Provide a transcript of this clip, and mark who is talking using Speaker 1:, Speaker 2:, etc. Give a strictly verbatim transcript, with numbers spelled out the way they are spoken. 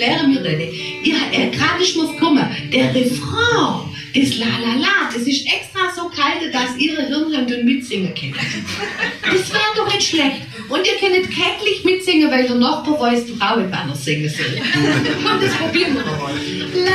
Speaker 1: erkläre mir das. Ihr, äh, gerade ist mir's gekommen, der Refrain, das La La La, das ist extra so kalt, dass ihre Hirnhände mitsingen können. Das wäre doch nicht schlecht. Und ihr könnt kärglich mitsingen, weil der Nachbar weiß, die Frau wird anders singen soll. Und das probieren wir mal.